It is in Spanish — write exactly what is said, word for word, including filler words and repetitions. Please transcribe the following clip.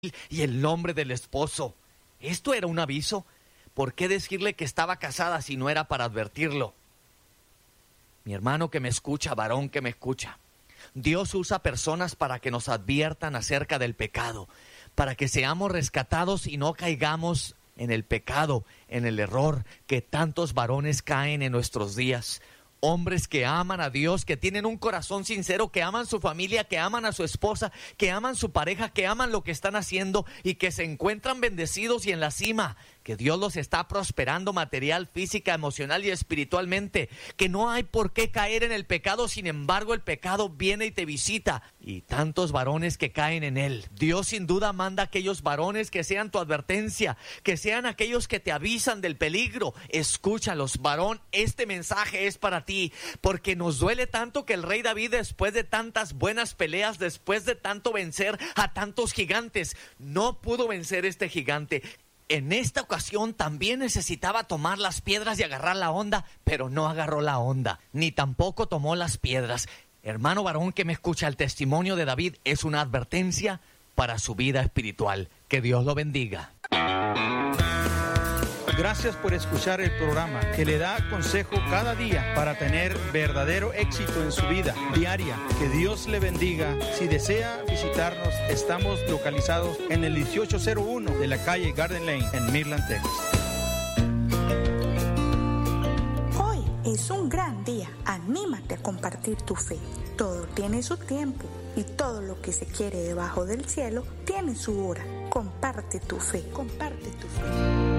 y el nombre del esposo. ¿Esto era un aviso? ¿Por qué decirle que estaba casada si no era para advertirlo? Mi hermano que me escucha, varón que me escucha, Dios usa personas para que nos adviertan acerca del pecado, para que seamos rescatados y no caigamos en el pecado, en el error que tantos varones caen en nuestros días. Hombres que aman a Dios, que tienen un corazón sincero, que aman su familia, que aman a su esposa, que aman su pareja, que aman lo que están haciendo y que se encuentran bendecidos y en la cima, que Dios los está prosperando material, física, emocional y espiritualmente, que no hay por qué caer en el pecado, sin embargo el pecado viene y te visita, y tantos varones que caen en él. Dios sin duda manda a aquellos varones que sean tu advertencia, que sean aquellos que te avisan del peligro. Escúchalos, varón, este mensaje es para ti, porque nos duele tanto que el rey David, después de tantas buenas peleas, después de tanto vencer a tantos gigantes, no pudo vencer este gigante. En esta ocasión también necesitaba tomar las piedras y agarrar la onda, pero no agarró la onda, ni tampoco tomó las piedras. Hermano varón que me escucha, el testimonio de David es una advertencia para su vida espiritual. Que Dios lo bendiga. Gracias por escuchar el programa que le da consejo cada día para tener verdadero éxito en su vida diaria. Que Dios le bendiga. Si desea visitarnos, estamos localizados en el dieciocho cero uno de la calle Garden Lane en Midland, Texas. Hoy es un gran día. Anímate a compartir tu fe. Todo tiene su tiempo y todo lo que se quiere debajo del cielo tiene su hora. Comparte tu fe. Comparte tu fe.